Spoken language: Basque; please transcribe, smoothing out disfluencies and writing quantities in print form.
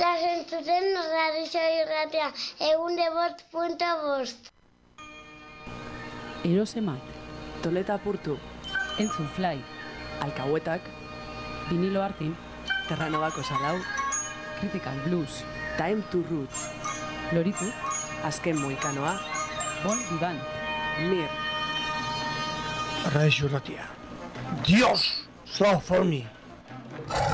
Estás entzuten Radio Irratia, 105.5. Erosemat, Toleta Apurtu, Entzun Fly, Alcahuetak, Vinilo Artin, Terranobako Salau, Critical Blues, Time to Roots, Loritu, Azken Moikanoa, Bon Vivant, Mir. Radio Irratia. Dios, slow for me.